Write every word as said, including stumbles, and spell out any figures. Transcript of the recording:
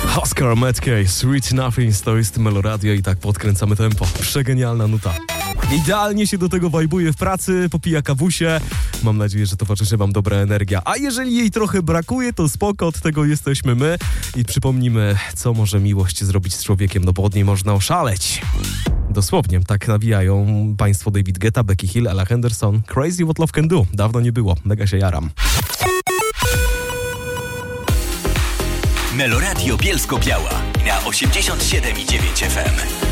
Oscar Metcalfe, Sweet Nothings, to jest Meloradio i tak podkręcamy tempo. Przegenialna nuta. Idealnie się do tego wajbuje w pracy, popija kawusie. Mam nadzieję, że towarzyszy wam dobra energia. A jeżeli jej trochę brakuje, to spoko, od tego jesteśmy my. I przypomnimy, co może miłość zrobić z człowiekiem, no bo od niej można oszaleć. Dosłownie, tak nawijają państwo David Guetta, Becky Hill, Ella Henderson. Crazy What Love Can Do. Dawno nie było, mega się jaram. Meloradio Bielsko-Biała na osiemdziesiąt siedem i dziewięć F M.